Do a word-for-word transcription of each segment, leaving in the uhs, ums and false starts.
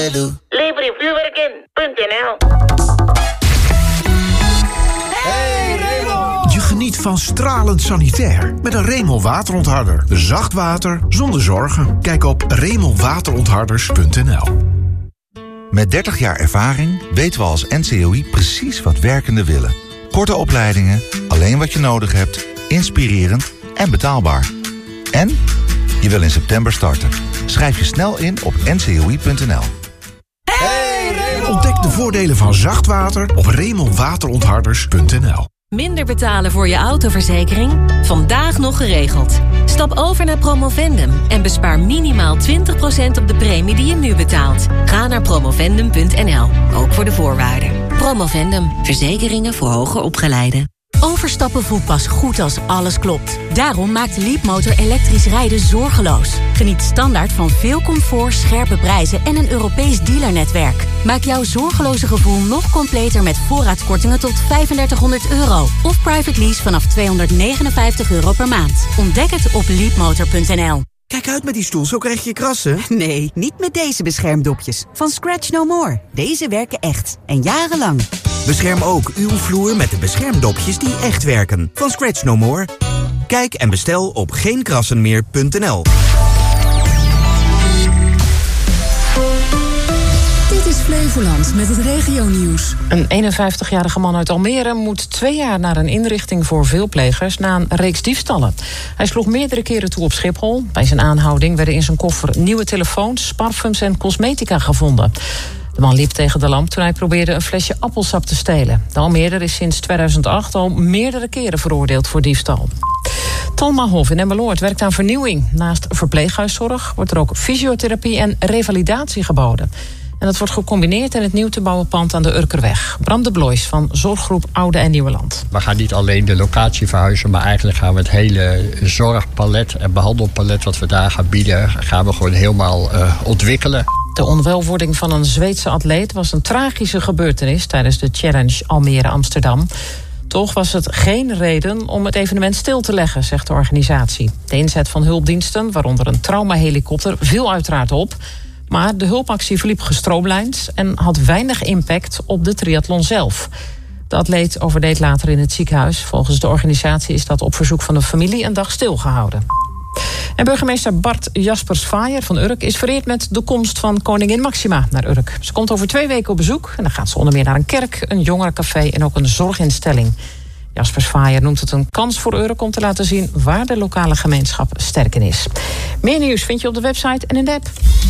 Levervuurwerken punt n l. Hey Raymond! Je geniet van stralend sanitair met een Raymond waterontharder. Zacht water zonder zorgen. Kijk op raymond waterontharders punt n l. Met dertig jaar ervaring weten we als N C O I precies wat werkenden willen. Korte opleidingen, alleen wat je nodig hebt, inspirerend en betaalbaar. En je wil in september starten. Schrijf je snel in op n c o i punt n l. Hey Raymond! Ontdek de voordelen van zacht water op raymond waterontharders punt n l. Minder betalen voor je autoverzekering? Vandaag nog geregeld. Stap over naar Promovendum en bespaar minimaal twintig procent op de premie die je nu betaalt. Ga naar promovendum punt n l, ook voor de voorwaarden. Promovendum, verzekeringen voor hoger opgeleiden. Overstappen voelt pas goed als alles klopt. Daarom maakt Leapmotor elektrisch rijden zorgeloos. Geniet standaard van veel comfort, scherpe prijzen en een Europees dealernetwerk. Maak jouw zorgeloze gevoel nog completer met voorraadkortingen tot vijfendertighonderd euro. Of private lease vanaf tweehonderdnegenenvijftig euro per maand. Ontdek het op leapmotor punt n l. Kijk uit met die stoel, zo krijg je krassen. Nee, niet met deze beschermdopjes. Van Scratch No More. Deze werken echt. En jarenlang. Bescherm ook uw vloer met de beschermdopjes die echt werken. Van Scratch No More. Kijk en bestel op geen krassen meer punt n l. Dit is Flevoland met het regionieuws. Een eenenvijftigjarige man uit Almere moet twee jaar naar een inrichting voor veelplegers na een reeks diefstallen. Hij sloeg meerdere keren toe op Schiphol. Bij zijn aanhouding werden in zijn koffer nieuwe telefoons, parfums en cosmetica gevonden. De man liep tegen de lamp toen hij probeerde een flesje appelsap te stelen. De Almeerder is sinds tweeduizend acht al meerdere keren veroordeeld voor diefstal. Talma Hof in Emmeloord werkt aan vernieuwing. Naast verpleeghuiszorg wordt er ook fysiotherapie en revalidatie geboden. En dat wordt gecombineerd in het nieuw te bouwen pand aan de Urkerweg. Bram de Blois van Zorggroep Oude en Nieuwe Land. We gaan niet alleen de locatie verhuizen, maar eigenlijk gaan we het hele zorgpalet en behandelpalet wat we daar gaan bieden, gaan we gewoon helemaal uh, ontwikkelen. De onwelwording van een Zweedse atleet was een tragische gebeurtenis tijdens de Challenge Almere-Amsterdam. Toch was het geen reden om het evenement stil te leggen, zegt de organisatie. De inzet van hulpdiensten, waaronder een traumahelikopter, viel uiteraard op. Maar de hulpactie verliep gestroomlijnd en had weinig impact op de triathlon zelf. De atleet overleed later in het ziekenhuis. Volgens de organisatie is dat op verzoek van de familie een dag stilgehouden. En burgemeester Bart Jaspers-Vaaier van Urk is vereerd met de komst van koningin Maxima naar Urk. Ze komt over twee weken op bezoek en dan gaat ze onder meer naar een kerk, een jongerencafé en ook een zorginstelling. Jaspers-Vaaier noemt het een kans voor Urk om te laten zien waar de lokale gemeenschap sterk in is. Meer nieuws vind je op de website en in de app.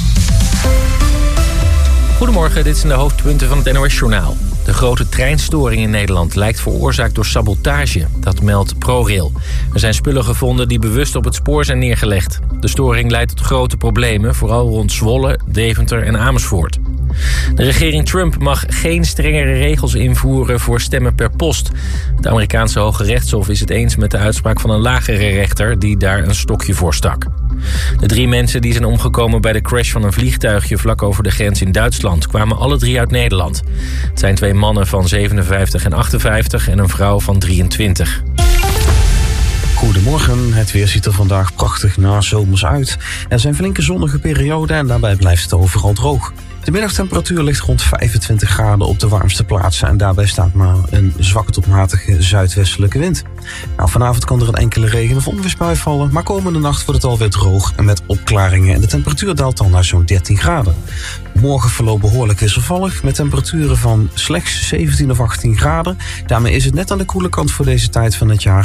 Goedemorgen, dit zijn de hoofdpunten van het N O S-journaal. De grote treinstoring in Nederland lijkt veroorzaakt door sabotage. Dat meldt ProRail. Er zijn spullen gevonden die bewust op het spoor zijn neergelegd. De storing leidt tot grote problemen, vooral rond Zwolle, Deventer en Amersfoort. De regering Trump mag geen strengere regels invoeren voor stemmen per post. Het Amerikaanse Hoge Rechtshof is het eens met de uitspraak van een lagere rechter die daar een stokje voor stak. De drie mensen die zijn omgekomen bij de crash van een vliegtuigje vlak over de grens in Duitsland kwamen alle drie uit Nederland. Het zijn twee mannen van zevenenvijftig en achtenvijftig en een vrouw van drieëntwintig. Goedemorgen, het weer ziet er vandaag prachtig nazomers uit. Er zijn flinke zonnige perioden en daarbij blijft het overal droog. De middagtemperatuur ligt rond vijfentwintig graden op de warmste plaatsen en daarbij staat maar een zwakke tot matige zuidwestelijke wind. Nou, vanavond kan er een enkele regen- of onweersbui vallen, maar komende nacht wordt het alweer droog en met opklaringen en de temperatuur daalt dan naar zo'n dertien graden. Morgen verloopt behoorlijk wisselvallig met temperaturen van slechts zeventien of achttien graden. Daarmee is het net aan de koele kant voor deze tijd van het jaar.